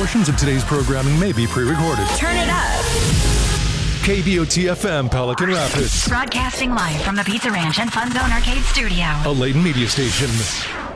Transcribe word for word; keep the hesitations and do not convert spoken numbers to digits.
Portions of today's programming may be pre-recorded. Turn it up. K B O T F M, Pelican Rapids. Broadcasting live from the Pizza Ranch and Fun Zone Arcade Studio. A Layton media station.